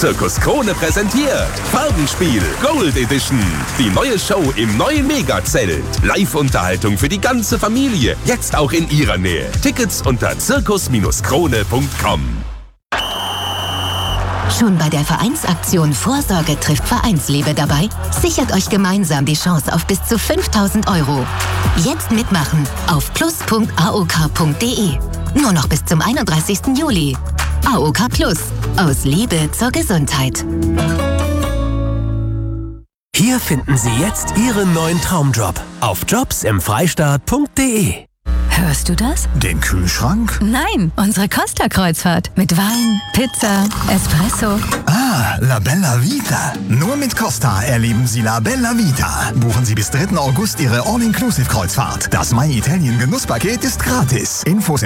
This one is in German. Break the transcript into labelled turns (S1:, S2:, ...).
S1: Zirkus Krone präsentiert Farbenspiel Gold Edition. Die neue Show im neuen Megazelt. Live-Unterhaltung für die ganze Familie. Jetzt auch in ihrer Nähe. Tickets unter zirkus-krone.com.
S2: Schon bei der Vereinsaktion Vorsorge trifft Vereinsliebe dabei? Sichert euch gemeinsam die Chance auf bis zu 5.000 €. Jetzt mitmachen auf plus.aok.de. Nur noch bis zum 31. Juli. AOK Plus. Aus Liebe zur Gesundheit.
S3: Hier finden Sie jetzt Ihren neuen Traumjob auf jobsimfreistaat.de.
S4: Hörst du das?
S5: Den Kühlschrank?
S4: Nein, unsere Costa-Kreuzfahrt. Mit Wein, Pizza, Espresso.
S5: Ah, La Bella Vita. Nur mit Costa erleben Sie La Bella Vita. Buchen Sie bis 3. August Ihre All-Inclusive-Kreuzfahrt. Das My Italien Genusspaket ist gratis. Infos